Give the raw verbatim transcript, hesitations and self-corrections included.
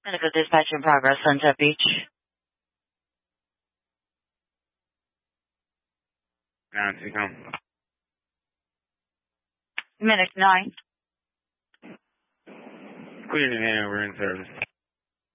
Medical dispatch in progress, Sunset Beach. Nancy, come. Minute nine. Clear your name, we're in service.